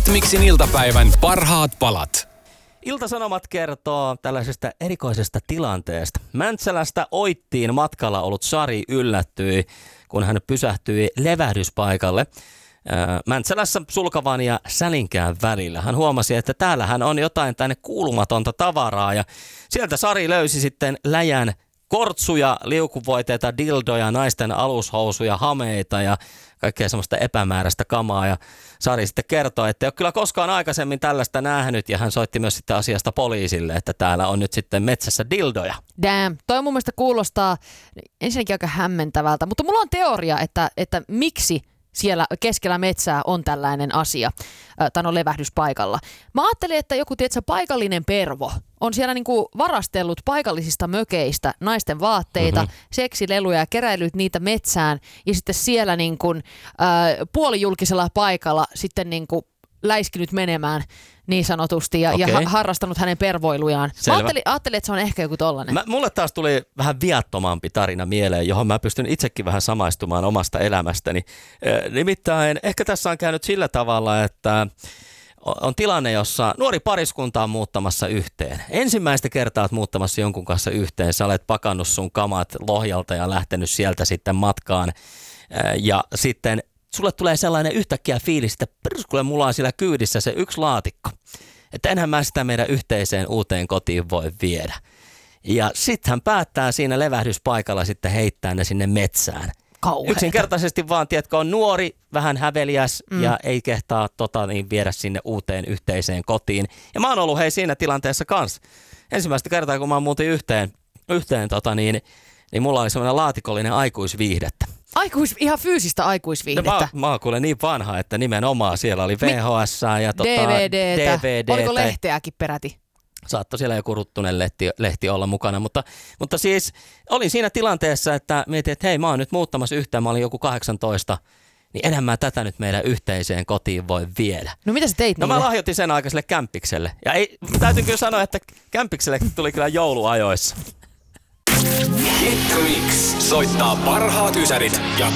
Hitmixin iltapäivän parhaat palat. Ilta-Sanomat kertoo tällaisesta erikoisesta tilanteesta. Mäntsälästä Oittiin matkalla ollut Sari yllättyi, kun hän pysähtyi levähdyspaikalle Mäntsälässä Sulkavan ja Sälinkään välillä. Hän huomasi, että täällähän on jotain tänne kuulumatonta tavaraa ja sieltä Sari löysi sitten läjän kortsuja, liukuvoiteita, dildoja, naisten alushousuja, hameita ja kaikkea semmoista epämääräistä kamaa. Ja Sari sitten kertoi, että ei ole kyllä koskaan aikaisemmin tällaista nähnyt ja hän soitti myös sitten asiasta poliisille, että täällä on nyt sitten metsässä dildoja. Damn, toi mun mielestä kuulostaa ensinnäkin aika hämmentävältä, mutta mulla on teoria, että miksi siellä keskellä metsää on tällainen asia, tai on levähdyspaikalla. Mä ajattelin, että joku paikallinen pervo on siellä niinku varastellut paikallisista mökeistä naisten vaatteita, seksileluja ja keräillyt niitä metsään ja sitten siellä niinku, puolijulkisella paikalla sitten niinku läiskinyt menemään niin sanotusti ja harrastanut hänen pervoilujaan. Mä ajattelin, että se on ehkä joku tollainen. Mulle taas tuli vähän viattomampi tarina mieleen, johon mä pystyn itsekin vähän samaistumaan omasta elämästäni. Nimittäin ehkä tässä on käynyt sillä tavalla, että on tilanne, jossa nuori pariskunta on muuttamassa yhteen. Ensimmäistä kertaa olet muuttamassa jonkun kanssa yhteen. Sä olet pakannut sun kamat Lohjalta ja lähtenyt sieltä sitten matkaan. Ja sitten sulle tulee sellainen yhtäkkiä fiilis, että peruskulle mulla on siellä kyydissä se yksi laatikko. Että enhän mä sitä meidän yhteiseen uuteen kotiin voi viedä. Ja sitten hän päättää siinä levähdyspaikalla sitten heittää ne sinne metsään. Kauheeta. Yksinkertaisesti vaan, tiedätkö, on nuori, vähän häveliäs ja ei kehtaa viedä sinne uuteen yhteiseen kotiin. Ja mä oon ollut siinä tilanteessa kanssa. Ensimmäistä kertaa, kun mä muutin yhteen niin mulla oli semmoinen laatikollinen aikuisviihdettä. Ihan fyysistä aikuisviihdettä. Mä oon kuule niin vanha, että nimenomaan siellä oli VHS ja DVDtä. Oliko lehteäkin peräti? Saattoi siellä joku ruttunen lehti olla mukana, mutta siis olin siinä tilanteessa, että mietin, että hei, mä oon nyt muuttamassa yhteen, mä olin joku 18, niin enhän mä tätä nyt meidän yhteiseen kotiin voi viedä. No mitä sä teit niille? No mä lahjoitin sen aikaiselle kämppikselle. Ja täytyy kyllä sanoa, että kämppikselle tuli kyllä jouluajoissa. Hitmix soittaa parhaat ysärit ja